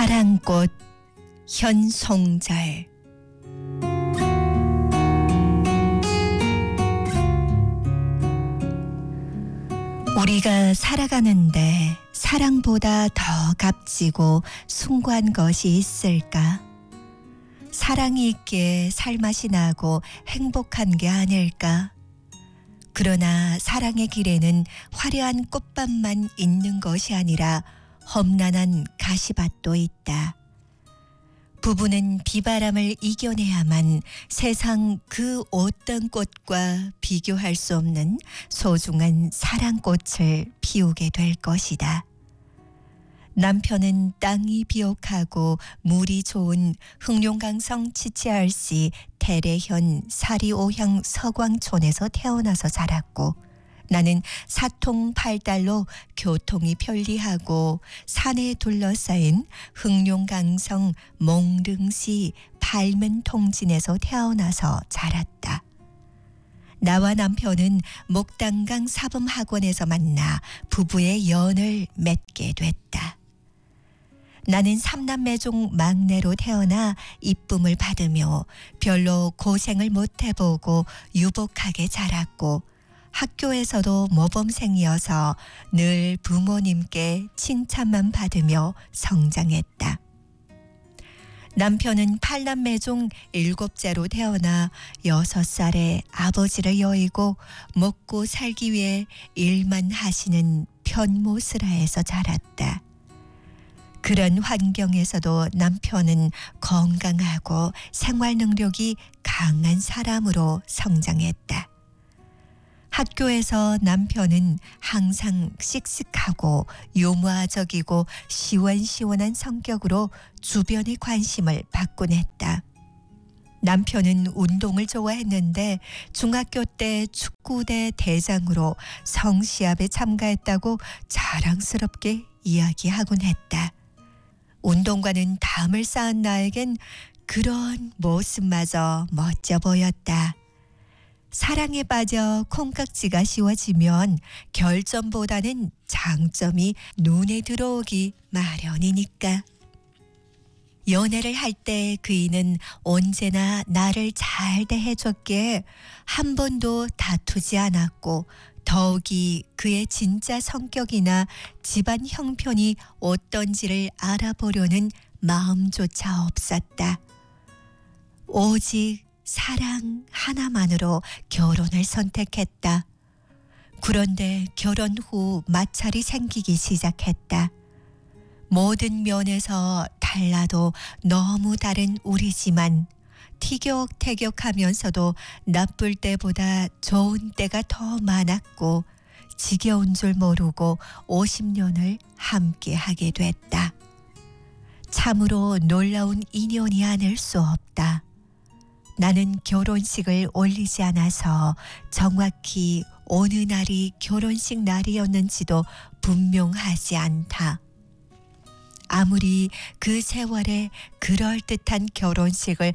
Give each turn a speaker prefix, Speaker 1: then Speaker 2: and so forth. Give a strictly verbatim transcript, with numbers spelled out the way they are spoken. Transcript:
Speaker 1: 사랑꽃 현송절. 우리가 살아가는데 사랑보다 더 값지고 숭고한 것이 있을까? 사랑이 있기에 살맛이 나고 행복한 게 아닐까? 그러나 사랑의 길에는 화려한 꽃밭만 있는 것이 아니라 험난한 가시밭도 있다. 부부는 비바람을 이겨내야만 세상 그 어떤 꽃과 비교할 수 없는 소중한 사랑꽃을 피우게 될 것이다. 남편은 땅이 비옥하고 물이 좋은 흑룡강성 치치알씨 대래현 사리오향 서광촌에서 태어나서 자랐고, 나는 사통팔달로 교통이 편리하고 산에 둘러싸인 흑룡강성 몽릉시 발문통진에서 태어나서 자랐다. 나와 남편은 목단강 사범학원에서 만나 부부의 연을 맺게 됐다. 나는 삼남매 중 막내로 태어나 이쁨을 받으며 별로 고생을 못 해보고 유복하게 자랐고, 학교에서도 모범생이어서 늘 부모님께 칭찬만 받으며 성장했다. 남편은 팔남매 중 일곱째로 태어나 여섯 살에 아버지를 여의고 먹고 살기 위해 일만 하시는 편모스라에서 자랐다. 그런 환경에서도 남편은 건강하고 생활 능력이 강한 사람으로 성장했다. 학교에서 남편은 항상 씩씩하고 유머적이고 시원시원한 성격으로 주변의 관심을 받곤 했다. 남편은 운동을 좋아했는데 중학교 때 축구대 대장으로 성시합에 참가했다고 자랑스럽게 이야기하곤 했다. 운동과는 담을 쌓은 나에겐 그런 모습마저 멋져 보였다. 사랑에 빠져 콩깍지가 씌워지면 결점보다는 장점이 눈에 들어오기 마련이니까. 연애를 할 때 그이는 언제나 나를 잘 대해줬기에 한 번도 다투지 않았고, 더욱이 그의 진짜 성격이나 집안 형편이 어떤지를 알아보려는 마음조차 없었다. 오직 사랑 하나만으로 결혼을 선택했다. 그런데 결혼 후 마찰이 생기기 시작했다. 모든 면에서 달라도 너무 다른 우리지만 티격태격하면서도 나쁠 때보다 좋은 때가 더 많았고, 지겨운 줄 모르고 오십 년을 함께 하게 됐다. 참으로 놀라운 인연이 아닐 수 없다. 나는 결혼식을 올리지 않아서 정확히 어느 날이 결혼식 날이었는지도 분명하지 않다. 아무리 그 세월에 그럴듯한 결혼식을